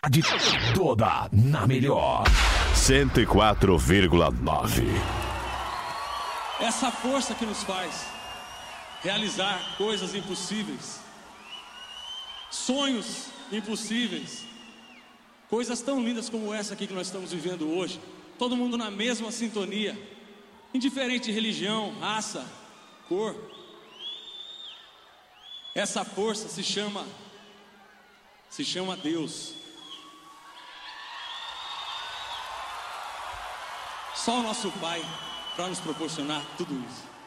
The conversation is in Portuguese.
tarde toda na melhor 104,9. Essa força que nos faz realizar coisas impossíveis, sonhos impossíveis, coisas tão lindas como essa aqui que nós estamos vivendo hoje, todo mundo na mesma sintonia, indiferente de religião, raça, cor. Essa força se chama Deus. Só o nosso Pai para nos proporcionar tudo isso.